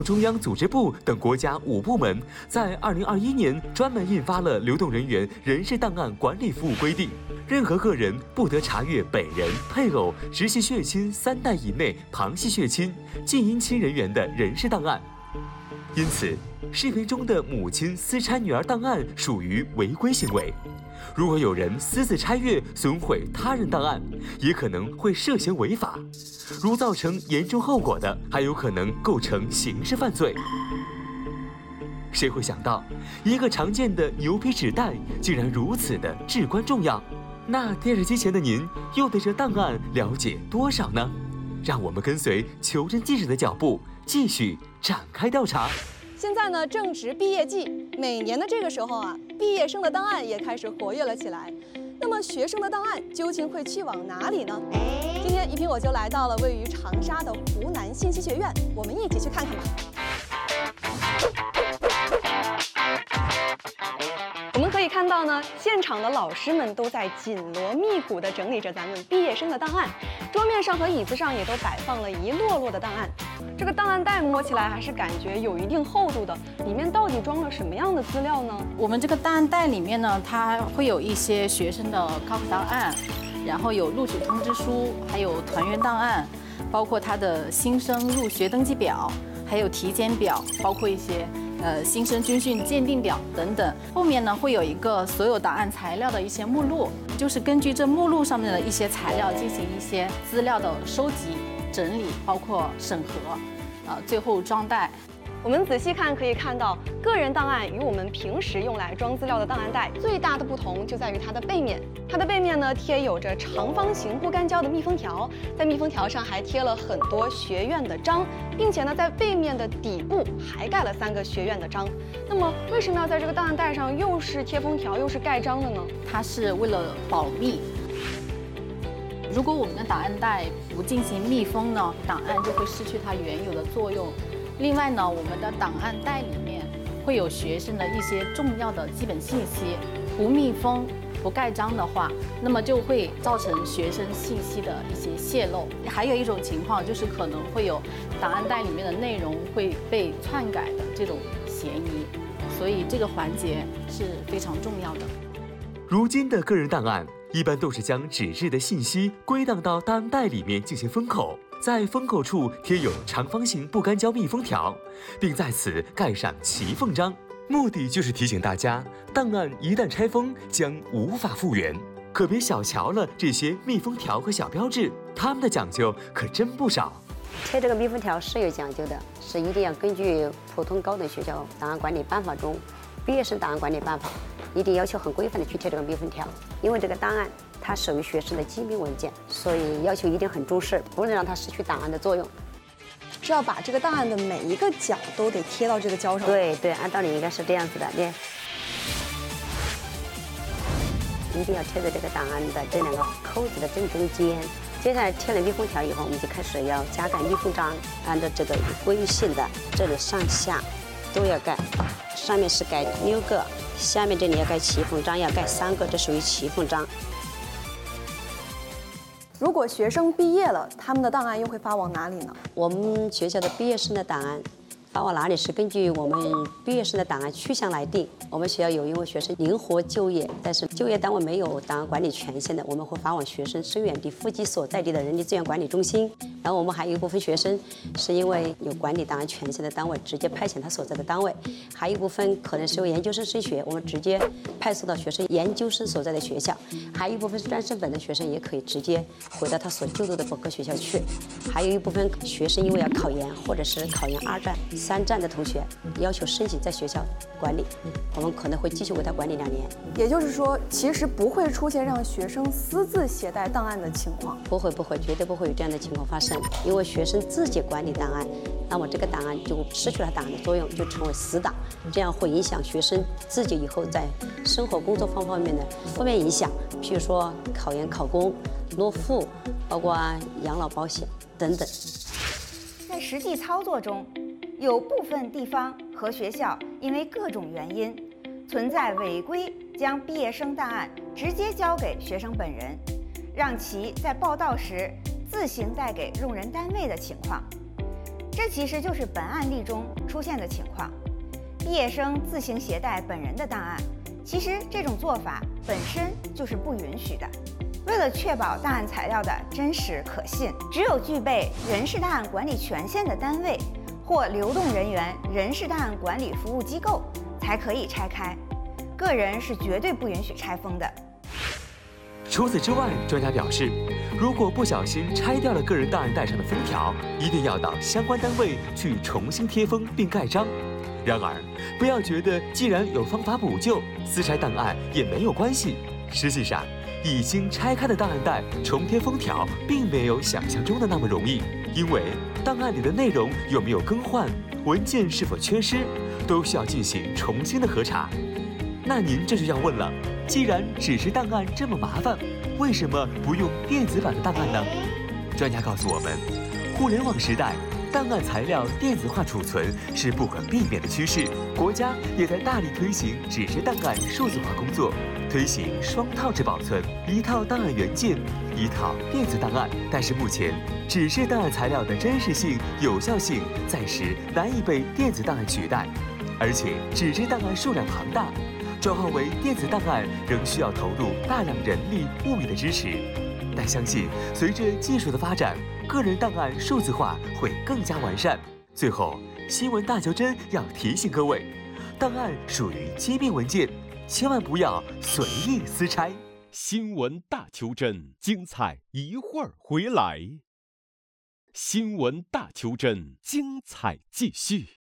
中央组织部等国家5部门在2021年专门印发了《流动人员人事档案管理服务规定》，任何个人不得查阅本人、配偶、直系血亲3代以内旁系血亲、近姻亲人员的人事档案。因此，视频中的母亲私拆女儿档案属于违规行为。如果有人私自拆阅、损毁他人档案，也可能会涉嫌违法。如造成严重后果的，还有可能构成刑事犯罪。谁会想到，一个常见的牛皮纸袋竟然如此的至关重要？那电视机前的您又对这档案了解多少呢？让我们跟随求真记者的脚步，继续展开调查。 现在呢，正值毕业季，每年的这个时候啊，毕业生的档案也开始活跃了起来。那么，学生的档案究竟会去往哪里呢？今天，一平我就来到了位于长沙的湖南信息学院，我们一起去看看吧。我们可以看到呢，现场的老师们都在紧锣密鼓地整理着咱们毕业生的档案，桌面上和椅子上也都摆放了一摞摞的档案。这个档案袋摸起来还是感觉有一定厚度的，里面到底装了什么样的资料呢？ 我们这个档案袋里面呢，它会有一些学生的考核档案，然后有录取通知书，还有团员档案，包括他的新生入学登记表，还有体检表，包括一些新生军训鉴定表等等。后面呢会有一个所有档案材料的一些目录，就是根据这目录上面的一些材料进行一些资料的收集、整理，包括审核，最后装袋。 我们仔细看可以看到，个人档案与我们平时用来装资料的档案袋最大的不同就在于它的背面。它的背面呢贴有着长方形不干胶的密封条，在密封条上还贴了很多学院的章，并且呢在背面的底部还盖了3个学院的章。那么为什么要在这个档案袋上又是贴封条又是盖章的呢？ 它是为了保密。如果我们的档案袋不进行密封呢，档案就会失去它原有的作用。另外呢，我们的档案袋里面会有学生的一些重要的基本信息，不密封、不盖章的话，那么就会造成学生信息的一些泄露。还有一种情况就是可能会有档案袋里面的内容会被篡改的这种嫌疑，所以这个环节是非常重要的。 如今的个人档案一般都是将纸质的信息归档到档案袋里面进行封口，在封口处贴有长方形不干胶密封条，并在此盖上骑缝章，目的就是提醒大家，档案一旦拆封将无法复原。可别小瞧了这些密封条和小标志，它们的讲究可真不少。 贴这个密封条是有讲究的，是一定要根据普通高等学校档案管理办法中毕业生档案管理办法，一定要求很规范的去贴这个密封条，因为这个档案它属于学生的机密文件，所以要求一定很重视，不能让它失去档案的作用。 是要把这个档案的每一个角都得贴到这个胶上。 对对，按道理应该是这样子的，对。一定要贴在这个档案的这2个扣子的正中间。接下来贴了密封条以后，我们就开始要加盖密封章，按照这个规性的，这里上下都要盖，上面是盖6个，下面这里要盖骑缝章，要盖3个，这属于骑缝章。 如果学生毕业了，他们的档案又会发往哪里呢？ 我们学校的毕业生的档案发往哪里是根据我们毕业生的档案去向来定。我们学校有因为学生灵活就业，但是就业单位没有档案管理权限的，我们会发往学生生源地户籍所在地的人力资源管理中心。然后我们还有一部分学生是因为有管理档案权限的单位直接派遣他所在的单位，还有一部分可能是由研究生升学，我们直接派送到学生研究生所在的学校，还有一部分是专升本的学生也可以直接回到他所就读的本科学校去，还有一部分学生因为要考研或者是考研2战、3战的同学要求申请在学校管理，我们可能会继续为他管理2年。 也就是说，其实不会出现让学生私自携带档案的情况。 不会，绝对不会有这样的情况发生。因为学生自己管理档案，那么这个档案就失去了档案的作用，就成为死档，这样会影响学生自己以后在生活工作方面的负面影响，譬如说考研考公、落户，包括养老保险等等。 在实际操作中，有部分地方和学校因为各种原因存在违规将毕业生档案直接交给学生本人，让其在报到时自行带给用人单位的情况。 这其实就是本案例中出现的情况。毕业生自行携带本人的档案，其实这种做法本身就是不允许的。为了确保档案材料的真实可信，只有具备人事档案管理权限的单位或流动人员人事档案管理服务机构才可以拆开，个人是绝对不允许拆封的。 除此之外，专家表示，如果不小心拆掉了个人档案袋上的封条，一定要到相关单位去重新贴封并盖章。然而，不要觉得既然有方法补救，撕拆档案也没有关系。实际上，已经拆开的档案袋重贴封条，并没有想象中的那么容易。因为档案里的内容有没有更换，文件是否缺失，都需要进行重新的核查。那您这就要问了，既然纸质档案这么麻烦，为什么不用电子版的档案呢？专家告诉我们，互联网时代，档案材料电子化储存是不可避免的趋势，国家也在大力推行纸质档案数字化工作，推行双套制保存，一套档案元件，一套电子档案。但是目前，纸质档案材料的真实性、有效性暂时难以被电子档案取代，而且纸质档案数量庞大，转化为电子档案仍需要投入大量人力物力的支持。但相信随着技术的发展，个人档案数字化会更加完善。最后，新闻大求真要提醒各位，档案属于机密文件，千万不要随意撕拆。 新闻大求真，精彩一会儿回来。新闻大求真，精彩继续。